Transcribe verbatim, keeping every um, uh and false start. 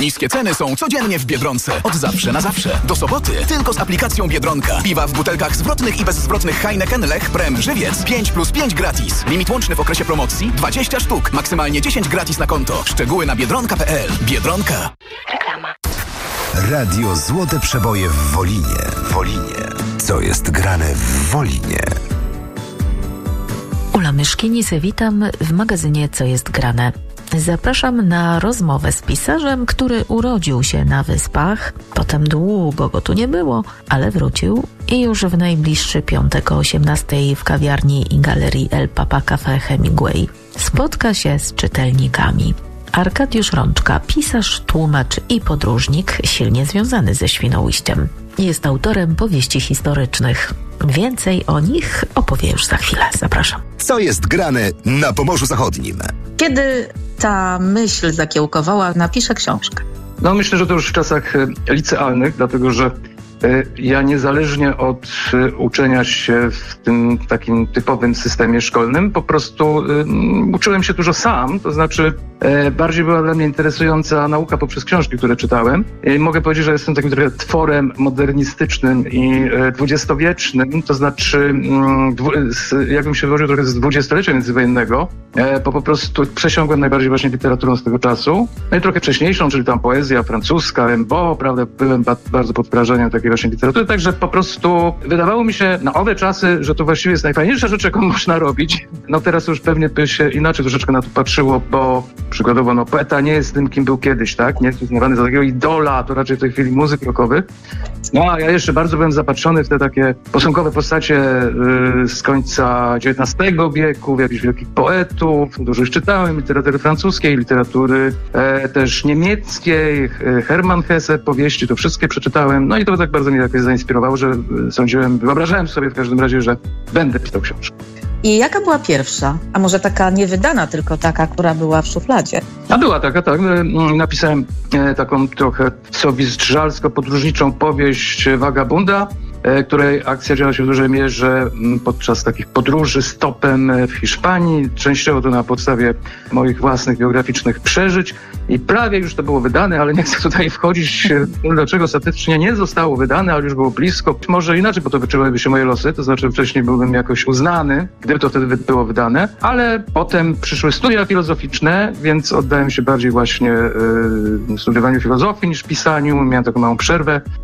Niskie ceny są codziennie w Biedronce. Od zawsze na zawsze. Do soboty tylko z aplikacją Biedronka. Piwa w butelkach zwrotnych i bezzwrotnych Heineken, Lech, Prem, Żywiec. pięć plus pięć gratis. Limit łączny w okresie promocji dwadzieścia sztuk. Maksymalnie dziesięć gratis na konto. Szczegóły na biedronka kropka p l. Biedronka. Reklama. Radio Złote Przeboje w Wolinie. Wolinie. Co jest grane w Wolinie? Ula Myszkinis, witam w magazynie Co jest grane. Zapraszam na rozmowę z pisarzem, który urodził się na Wyspach, potem długo go tu nie było, ale wrócił i już w najbliższy piątek o osiemnastej w kawiarni i galerii El Papa Cafe Hemingway spotka się z czytelnikami. Arkadiusz Rączka, pisarz, tłumacz i podróżnik, silnie związany ze Świnoujściem. Jest autorem powieści historycznych. Więcej o nich opowie już za chwilę. Zapraszam. Co jest grane na Pomorzu Zachodnim? Kiedy ta myśl zakiełkowała, napiszę książkę? No myślę, że to już w czasach licealnych, dlatego że ja niezależnie od uczenia się w tym takim typowym systemie szkolnym, po prostu um, uczyłem się dużo sam, to znaczy e, bardziej była dla mnie interesująca nauka poprzez książki, które czytałem. I mogę powiedzieć, że jestem takim trochę tworem modernistycznym i e, dwudziestowiecznym, to znaczy mm, dwu, z, jakbym się wyłożył trochę z dwudziestolecia międzywojennego, e, bo po prostu przesiągłem najbardziej właśnie literaturą z tego czasu, no i trochę wcześniejszą, czyli tam poezja francuska, Rimbaud, prawda, byłem ba- bardzo pod wrażeniem takiej właśnie literatury, także po prostu wydawało mi się na owe czasy, że to właściwie jest najfajniejsza rzecz, jaką można robić. No teraz już pewnie by się inaczej troszeczkę na to patrzyło, bo przykładowo no poeta nie jest tym, kim był kiedyś, tak? Nie jest uznawany za takiego idola, to raczej w tej chwili muzyk rockowy. No a ja jeszcze bardzo byłem zapatrzony w te takie posągowe postacie yy, z końca dziewiętnastego wieku, jakichś wielkich poetów, dużo już czytałem, literatury francuskiej, literatury e, też niemieckiej, e, Hermann Hesse, powieści, to wszystkie przeczytałem, no i to tak bardzo mnie jakoś zainspirowało, że sądziłem, wyobrażałem sobie w każdym razie, że będę pisał książkę. I jaka była pierwsza? A może taka niewydana, tylko taka, która była w szufladzie? A była taka, tak. Napisałem taką trochę sowizdrzalsko-podróżniczą powieść Wagabunda, której akcja działa się w dużej mierze podczas takich podróży stopem w Hiszpanii. Częściowo to na podstawie moich własnych biograficznych przeżyć. I prawie już to było wydane, ale nie chcę tutaj wchodzić, dlaczego ostatecznie nie zostało wydane, ale już było blisko. Może inaczej potoczyłyby się moje losy, to znaczy wcześniej byłbym jakoś uznany, gdyby to wtedy było wydane, ale potem przyszły studia filozoficzne, więc oddałem się bardziej właśnie yy, studiowaniu filozofii niż pisaniu. Miałem taką małą przerwę.